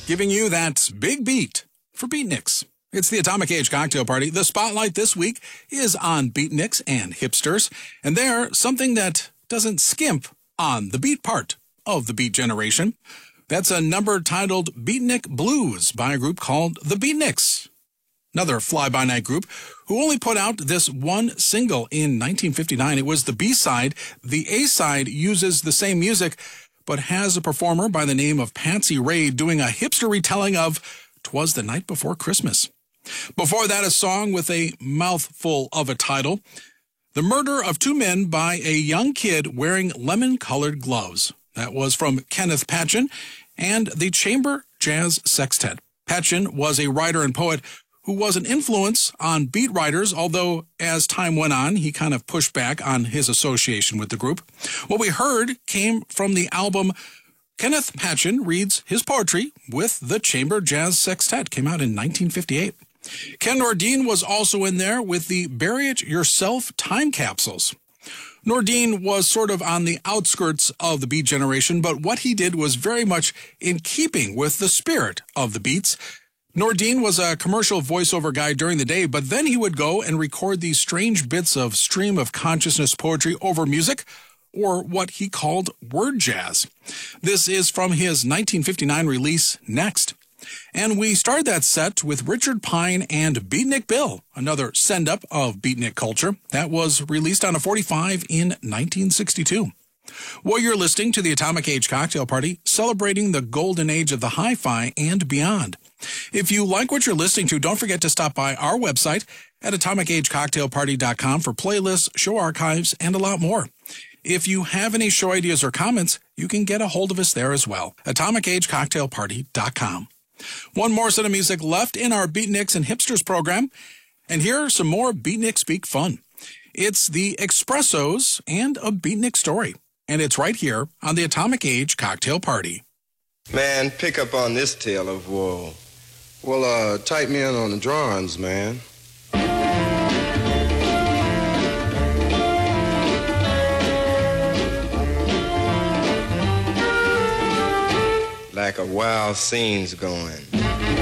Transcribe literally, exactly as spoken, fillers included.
giving you that big beat for beatniks. It's the Atomic Age Cocktail Party. The spotlight this week is on beatniks and hipsters, and they're something that doesn't skimp on the beat part of the beat generation. That's a number titled Beatnik Blues by a group called the Beatniks, another fly-by-night group who only put out this one single in nineteen fifty-nine. It was the B-side. The A-side uses the same music, but has a performer by the name of Patsy Raye doing a hipster retelling of "'Twas the Night Before Christmas." Before that, a song with a mouthful of a title, "The Murder of Two Men by a Young Kid Wearing Lemon-Colored Gloves." That was from Kenneth Patchen and the Chamber Jazz Sextet. Patchen was a writer and poet who was an influence on beat writers, although as time went on, he kind of pushed back on his association with the group. What we heard came from the album Kenneth Patchen Reads His Poetry with the Chamber Jazz Sextet. Came out in nineteen fifty-eight. Ken Nordine was also in there with the Bury It Yourself time capsules. Nordine was sort of on the outskirts of the beat generation, but what he did was very much in keeping with the spirit of the beats. Nordine was a commercial voiceover guy during the day, but then he would go and record these strange bits of stream of consciousness poetry over music, or what he called word jazz. This is from his nineteen fifty-nine release, Next. And we started that set with Richard Pine and Beatnik Bill, another send-up of beatnik culture. That was released on a forty-five in nineteen sixty-two. Well, you're listening to the Atomic Age Cocktail Party, celebrating the golden age of the hi-fi and beyond. If you like what you're listening to, don't forget to stop by our website at atomic age cocktail party dot com for playlists, show archives, and a lot more. If you have any show ideas or comments, you can get a hold of us there as well. atomic age cocktail party dot com. One more set of music left in our Beatniks and Hipsters program, and here are some more Beatnik Speak fun. It's the Espressos and a Beatnik story, and it's right here on the Atomic Age Cocktail Party. Man, pick up on this tale of woe. Well, uh, type me in on the drawings, man. Like a wild scene's going.